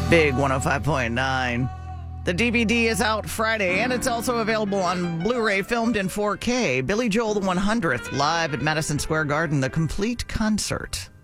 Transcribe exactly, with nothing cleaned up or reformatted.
Big one oh five point nine. The D V D is out Friday, and it's also available on Blu-ray, filmed in four K. Billy Joel, the one hundredth, live at Madison Square Garden, the complete concert.